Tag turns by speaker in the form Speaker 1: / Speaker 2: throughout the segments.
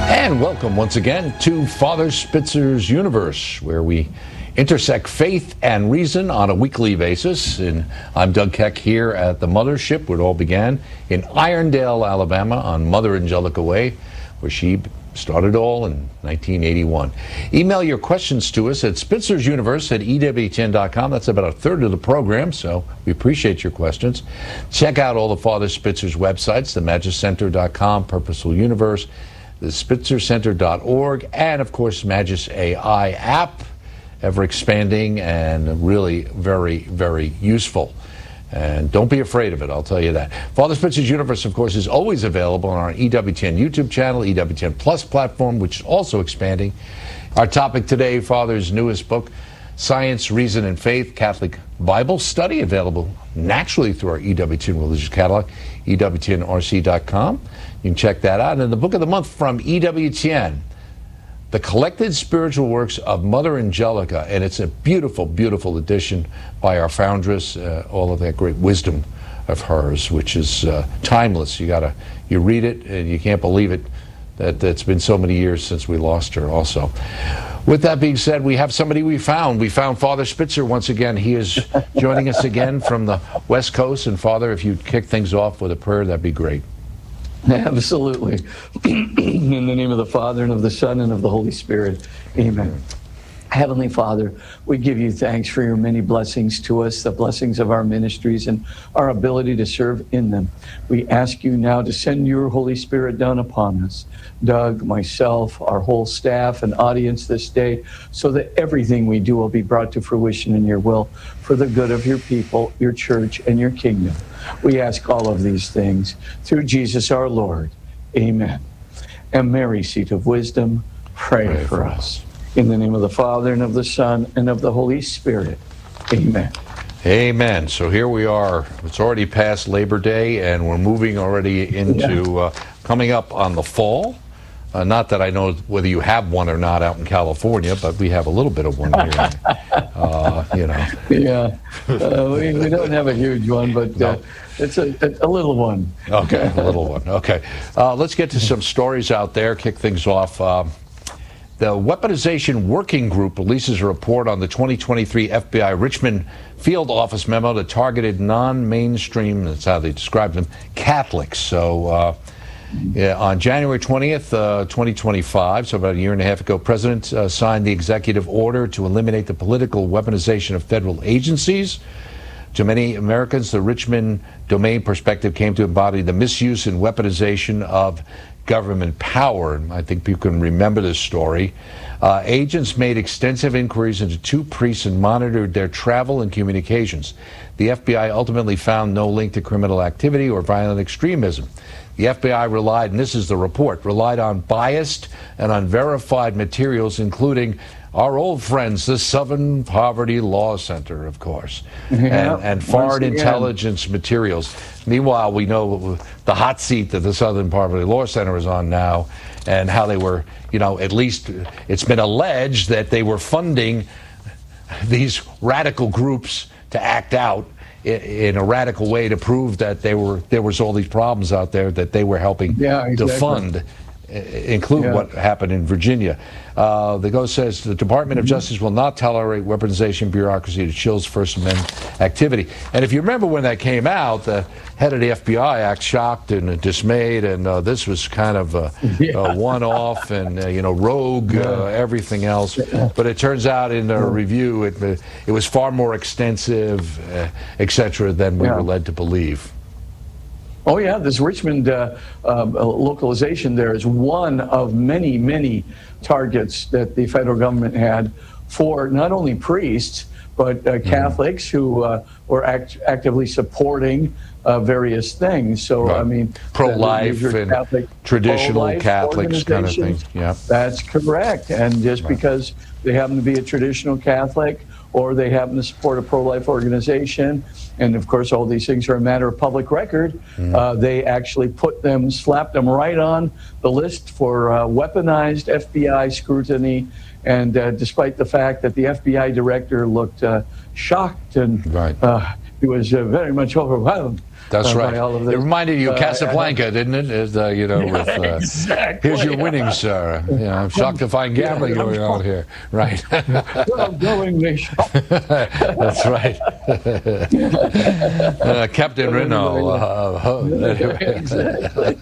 Speaker 1: And welcome once again to Father Spitzer's Universe, where we intersect faith and reason on a weekly basis. And I'm Doug Keck here at the mothership, where it all began in Irondale, Alabama, on Mother Angelica Way, where she started all in 1981. Email your questions to us at spitzer'suniverse@ewtn.com. That's about a third of the program, so we appreciate your questions. Check out all the Father Spitzer's websites, themagiscenter.com, Purposeful Universe, the spitzercenter.org, and of course Magis AI app, ever expanding and really very, very useful. And don't be afraid of it, I'll tell you that. Father Spitzer's Universe, of course, is always available on our EWTN YouTube channel, EWTN Plus platform, which is also expanding. Our topic today, Father's newest book, Science, Reason, and Faith, Catholic Bible Study, available naturally through our EWTN Religious Catalog, EWTNRC.com. You can check that out. And the book of the month from EWTN, The Collected Spiritual Works of Mother Angelica, and it's a beautiful, beautiful edition by our foundress, all of that great wisdom of hers, which is timeless. You read it and you can't believe it that it's been so many years since we lost her also. With that being said, we have somebody we found. We found Father Spitzer once again. He is joining us again from the West Coast. And Father, if you'd kick things off with a prayer, that'd be great.
Speaker 2: Absolutely. In the name of the Father, and of the Son, and of the Holy Spirit. Amen. Heavenly Father, we give you thanks for your many blessings to us, the blessings of our ministries and our ability to serve in them. We ask you now to send your Holy Spirit down upon us, Doug, myself, our whole staff and audience this day, so that everything we do will be brought to fruition in your will for the good of your people, your church, and your kingdom. We ask all of these things through Jesus our Lord. Amen. And Mary, seat of wisdom, pray for us. In the name of the Father, and of the Son, and of the Holy Spirit. Amen.
Speaker 1: Amen. So here we are. It's already past Labor Day, and we're moving already into coming up on the fall. Not that I know whether you have one or not out in California, but we have a little bit of one here. You know.
Speaker 2: Yeah. We don't have a huge one, but no. It's a little one.
Speaker 1: Okay, a little one. Okay. Let's get to some stories out there, kick things off. The Weaponization Working Group releases a report on the 2023 FBI Richmond Field Office memo that targeted non-mainstream, that's how they described them, Catholics. So on January 20th, 2025, so about a year and a half ago, President signed the executive order to eliminate the political weaponization of federal agencies. To many Americans, the Richmond domain perspective came to embody the misuse and weaponization of government power. I think people can remember this story. Agents made extensive inquiries into two priests and monitored their travel and communications. The FBI ultimately found no link to criminal activity or violent extremism. The FBI relied, and this is the report, relied on biased and unverified materials, including our old friends, the Southern Poverty Law Center, of course, and foreign intelligence materials. Meanwhile, we know the hot seat that the Southern Poverty Law Center is on now, and how they were, at least it's been alleged that they were funding these radical groups to act out in a radical way to prove that there was all these problems out there that they were helping to fund, include what happened in Virginia. The Ghost says the Department of Justice will not tolerate weaponization bureaucracy that chills First Amendment activity. And if you remember when that came out, the head of the FBI acted shocked and dismayed, and this was kind of a one-off and rogue, everything else. But it turns out in the review, it was far more extensive, etc., than we were led to believe.
Speaker 2: Oh yeah, this Richmond localization there is one of many, many targets that the federal government had for not only priests, but Catholics who were actively supporting various things. So, I mean,
Speaker 1: pro-life and traditional Catholics kind of thing. Yeah,
Speaker 2: that's correct. And just because they happen to be a traditional Catholic or they happen to support a pro-life organization, and of course all these things are a matter of public record, they actually slapped them right on the list for weaponized FBI scrutiny. And despite the fact that the FBI director looked shocked and he was very much overwhelmed.
Speaker 1: That's right.
Speaker 2: By all of this.
Speaker 1: It reminded you of Casablanca, didn't it? You know, with
Speaker 2: exactly.
Speaker 1: here's your winnings, sir. You know, I'm shocked to find gambling going on here. Right.
Speaker 2: Well, going nation.
Speaker 1: That's right. Captain Renault.
Speaker 2: Exactly.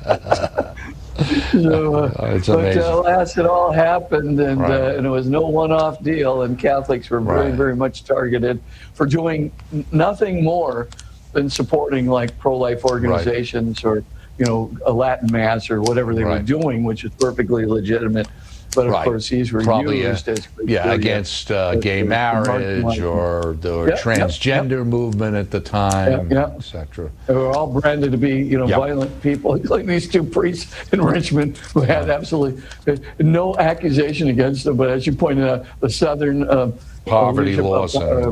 Speaker 2: So,
Speaker 1: It's
Speaker 2: but
Speaker 1: amazing.
Speaker 2: alas, it all happened, and,
Speaker 1: Right.
Speaker 2: and it was no one-off deal, and Catholics were very,
Speaker 1: Right.
Speaker 2: very much targeted for doing nothing more than supporting like pro-life organizations or, you know, a Latin Mass or whatever they were
Speaker 1: Right.
Speaker 2: doing, which is perfectly legitimate. But of
Speaker 1: Right.
Speaker 2: course, these were
Speaker 1: Probably,
Speaker 2: used as
Speaker 1: against gay marriage or the
Speaker 2: Yep,
Speaker 1: transgender movement at the time,
Speaker 2: Yep.
Speaker 1: etc.
Speaker 2: They were all branded to be, you know,
Speaker 1: Yep.
Speaker 2: violent people, including these two priests in Richmond who had absolutely no accusation against them. But as you pointed out, the Southern
Speaker 1: Poverty Law Center.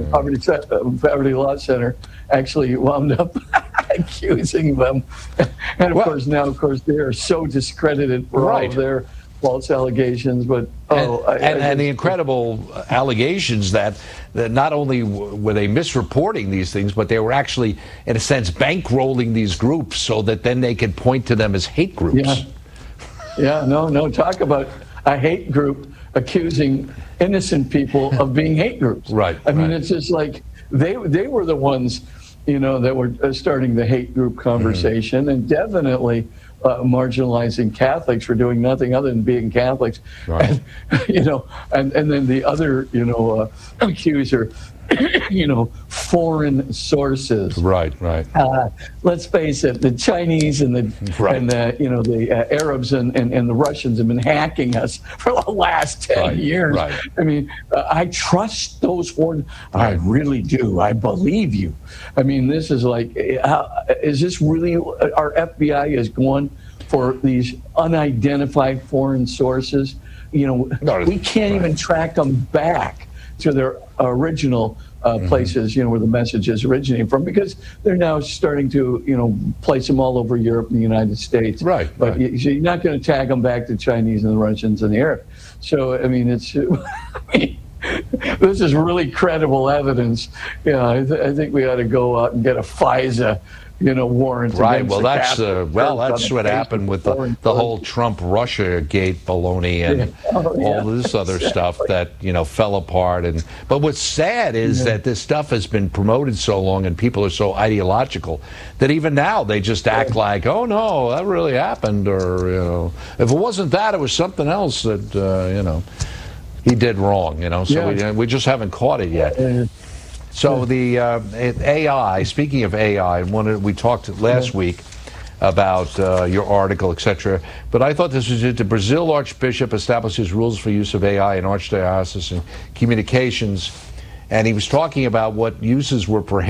Speaker 2: Poverty Law Center actually wound up accusing them. And of
Speaker 1: Well-
Speaker 2: course, now, of course, they are so discredited for all
Speaker 1: Right.
Speaker 2: of their false allegations. But,
Speaker 1: And the incredible allegations that not only were they misreporting these things, but they were actually, in a sense, bankrolling these groups so that then they could point to them as hate groups.
Speaker 2: Yeah, no, talk about a hate group accusing innocent people of being hate groups.
Speaker 1: Right,
Speaker 2: I mean,
Speaker 1: right.
Speaker 2: it's just like they were the ones, you know, that were starting the hate group conversation, and definitely marginalizing Catholics for doing nothing other than being Catholics.
Speaker 1: Right.
Speaker 2: And, you know, and then the other, you know, accuser, you know, foreign sources.
Speaker 1: Right.
Speaker 2: Let's face it, the Chinese and the
Speaker 1: Right.
Speaker 2: and the you know the Arabs and the Russians have been hacking us for the last 10
Speaker 1: Right,
Speaker 2: years.
Speaker 1: right.
Speaker 2: I mean, I trust those foreign. I
Speaker 1: Right.
Speaker 2: really do. I believe you. I mean, this is like, is this really our FBI is going for these unidentified foreign sources? You know,
Speaker 1: No,
Speaker 2: we can't
Speaker 1: right.
Speaker 2: even track them back to their original places, you know, where the messages originate from, because they're now starting to, you know, place them all over Europe and the United States.
Speaker 1: Right,
Speaker 2: But
Speaker 1: right.
Speaker 2: you're not going to tag them back to Chinese and the Russians and the Arabs. So, I mean, it's, I mean, this is really credible evidence. Yeah, I think we ought to go out and get a FISA, you know, warrant.
Speaker 1: Right.
Speaker 2: against
Speaker 1: Well,
Speaker 2: the
Speaker 1: that's
Speaker 2: Catholic
Speaker 1: that's
Speaker 2: Church
Speaker 1: what
Speaker 2: on
Speaker 1: happened with
Speaker 2: foreign
Speaker 1: the whole Trump-Russia gate baloney and all this other stuff that, you know, fell apart. And but what's sad is that this stuff has been promoted so long and people are so ideological that even now they just act like, oh no, that really happened, or, you know, if it wasn't that, it was something else that you know, he did wrong. You know, so we just haven't caught it yet. So the AI, speaking of AI, we talked last week about your article, etc. But I thought this was it. The Brazil Archbishop establishes rules for use of AI in archdiocesan communications, and he was talking about what uses were prohibited.